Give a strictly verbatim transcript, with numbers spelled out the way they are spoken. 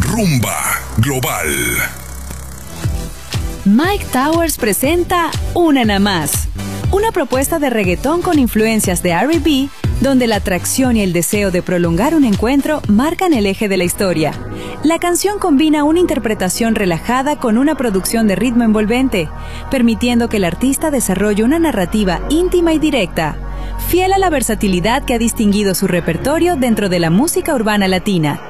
Rumba Global. Myke Towers presenta Una na más, una propuesta de reggaetón con influencias de R and B, donde la atracción y el deseo de prolongar un encuentro marcan el eje de la historia. La canción combina una interpretación relajada con una producción de ritmo envolvente, permitiendo que el artista desarrolle una narrativa íntima y directa, fiel a la versatilidad que ha distinguido su repertorio dentro de la música urbana latina.